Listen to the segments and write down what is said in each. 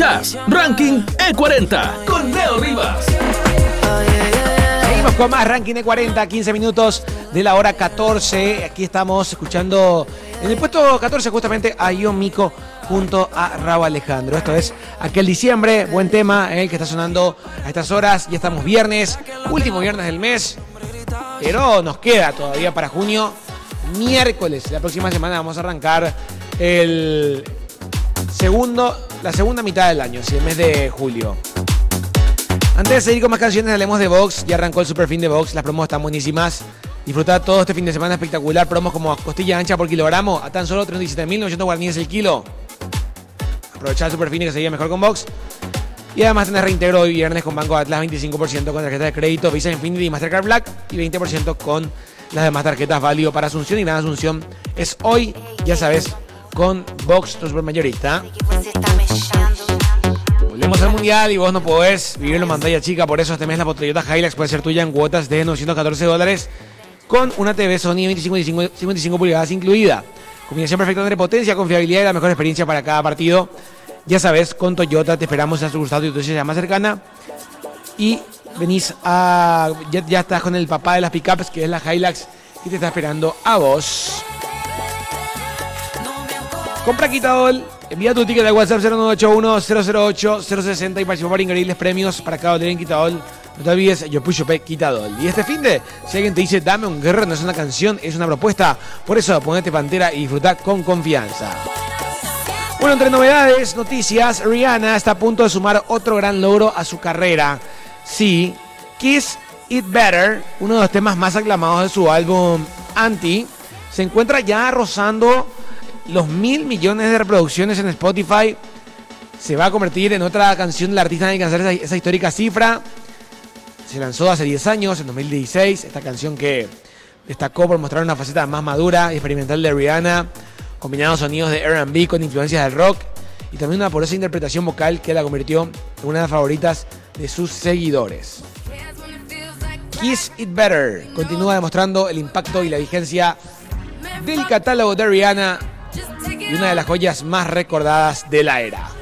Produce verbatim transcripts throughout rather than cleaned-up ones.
Escuchás Ranking E cuarenta con Leo Rivas. Seguimos con más Ranking E cuarenta, quince minutos de la hora catorce. Aquí estamos escuchando en el puesto catorce justamente a Ion Mico junto a Rauw Alejandro. Esto es Aquel Diciembre, buen tema, el que está sonando a estas horas. Ya estamos viernes, último viernes del mes, pero nos queda todavía para junio. Miércoles, la próxima semana vamos a arrancar el segundo, la segunda mitad del año, sí, el mes de julio. Antes de seguir con más canciones, hablemos de Vox. Ya arrancó el super fin de Vox, las promos están buenísimas. Disfrutad todo este fin de semana espectacular. Promos como costilla ancha por kilogramo a tan solo treinta y siete mil novecientos guaraníes el kilo. Aprovechad el super fin y que se lleve mejor con Vox. Y además tenés reintegro hoy viernes con Banco Atlas, veinticinco por ciento con tarjeta de crédito Visa Infinity y Mastercard Black y veinte por ciento con las demás tarjetas, válido para Asunción y Gran Asunción. Es hoy, ya sabes, con Vox, tu supermayorista. Volvemos al mundial y vos no podés vivirlo en pantalla chica, por eso este mes la Toyota Hilux puede ser tuya en cuotas de novecientos catorce dólares con una T V Sony veinticinco y cincuenta y cinco pulgadas incluida. Combinación perfecta entre potencia, confiabilidad y la mejor experiencia para cada partido. Ya sabes, con Toyota te esperamos en la sucursal de tu sociedad más cercana. Y venís a... Ya, ya estás con el papá de las pickups, que es la Hilux, y te está esperando a vos. Compra Quitadol. Envía tu ticket al WhatsApp cero nueve ocho uno cero cero ocho cero seis cero y participa por increíbles premios para cada dólar en Quitadol. No te olvides, yo push up Quitadol. Y este finde, si alguien te dice dame un guerrero, no es una canción, es una propuesta. Por eso ponete Pantera y disfruta con confianza. Bueno, entre novedades, noticias, Rihanna está a punto de sumar otro gran logro a su carrera. Sí, Kiss It Better, uno de los temas más aclamados de su álbum Anti, se encuentra ya rozando los mil millones de reproducciones en Spotify. Se va a convertir en otra canción del artista en alcanzar esa, esa histórica cifra. Se lanzó hace diez años, en dos mil dieciséis, esta canción que destacó por mostrar una faceta más madura y experimental de Rihanna, combinando sonidos de R and B con influencias del rock y también una porosa interpretación vocal que la convirtió en una de las favoritas de sus seguidores. Kiss It Better continúa demostrando el impacto y la vigencia del catálogo de Rihanna y una de las joyas más recordadas de la era.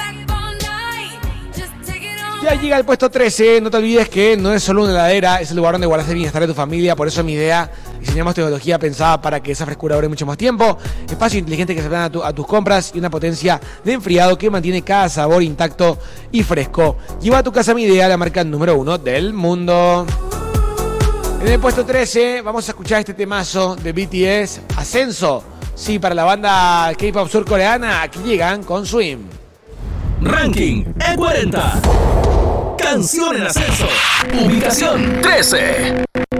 Ya llega al puesto trece, no te olvides que no es solo una heladera, es el lugar donde guardas el bienestar de tu familia, por eso es mi idea. Diseñamos tecnología pensada para que esa frescura dure mucho más tiempo, espacio inteligente que se adapta a, tu, a tus compras y una potencia de enfriado que mantiene cada sabor intacto y fresco. Lleva a tu casa Mi Idea, la marca número uno del mundo. En el puesto trece vamos a escuchar este temazo de B T S, Ascenso. Sí, para la banda K-pop surcoreana, aquí llegan con Swim. Ranking E cuarenta. Canción en ascenso. Ubicación trece.